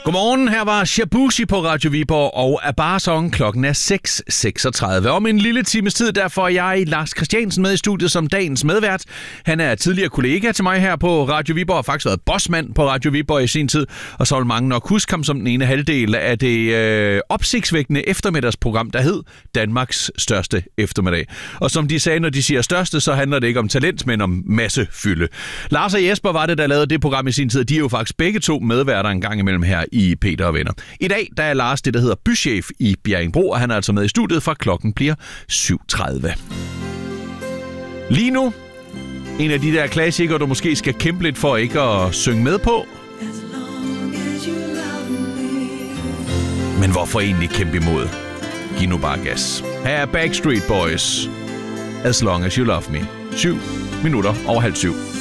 Godmorgen, her var Shabushi på Radio Viborg og Abarsong. Klokken er 6.36. Om en lille times tid, der får jeg Lars Christiansen med i studiet som dagens medvært. Han er tidligere kollega til mig her på Radio Viborg, har faktisk været bossmand på Radio Viborg i sin tid, og så vil mange nok huske ham som den ene halvdel af det opsigtsvækkende eftermiddagsprogram, der hed Danmarks største eftermiddag. Og som de sagde, når de siger største, så handler det ikke om talent, men om massefylde. Lars og Jesper var det, der lavede det program i sin tid. De er jo faktisk begge to medværter en gang imellem her i Peter og Venner. I dag der er Lars det, der hedder bychef i Bjerringbro, og han er altså med i studiet fra klokken bliver 7.30. Lige nu, en af de der klassikere, du måske skal kæmpe lidt for ikke at synge med på. Men hvorfor egentlig kæmpe imod? Giv nu bare gas. Her er Backstreet Boys. As Long As You Love Me. 7 minutter over halv 7.